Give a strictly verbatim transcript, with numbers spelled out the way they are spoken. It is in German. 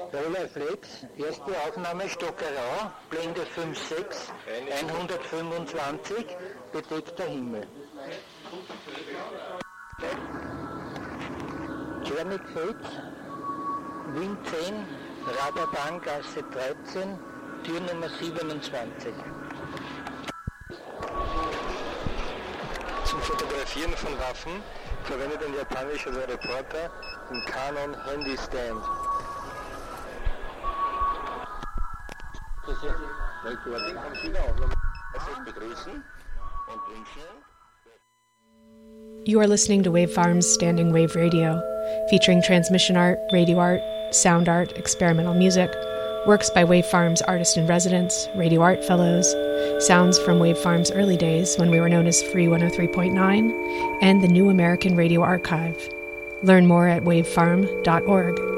Rolleiflex, erste Aufnahme Stockerau, Blende fünf sechs, hundertfünfundzwanzig, bedeckter Himmel. Tschernigfeld, Wind zehn, Radabahngasse dreizehn, Tür Nummer siebenundzwanzig. Zum Fotografieren von Waffen verwendet ein japanischer Reporter den Canon Handy Stand. You are listening to Wave Farms Standing Wave Radio, featuring transmission art, radio art, sound art, experimental music, works by Wave Farms artist-in-residence, radio art fellows, sounds from Wave Farms' early days when we were known as Free one oh three point nine, and the New American Radio Archive. Learn more at wavefarm dot org.